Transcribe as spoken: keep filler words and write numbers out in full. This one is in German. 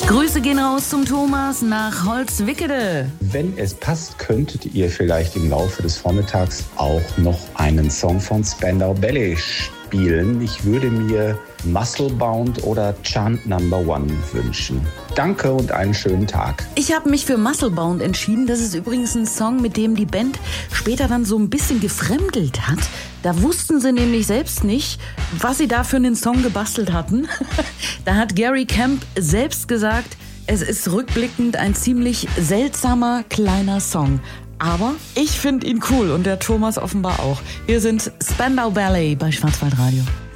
Grüße gehen raus zum Thomas nach Holzwickede. Wenn es passt, könntet ihr vielleicht im Laufe des Vormittags auch noch einen Song von Spandau Ballet spielen. Ich würde mir Musclebound oder Chant Number One wünschen. Danke und einen schönen Tag. Ich habe mich für Musclebound entschieden. Das ist übrigens ein Song, mit dem die Band später dann so ein bisschen gefremdelt hat. Da wussten sie nämlich selbst nicht, was sie da für einen Song gebastelt hatten. Da hat Gary Camp selbst gesagt, es ist rückblickend ein ziemlich seltsamer kleiner Song. Aber ich finde ihn cool und der Thomas offenbar auch. Wir sind Spandau Ballet bei Schwarzwaldradio.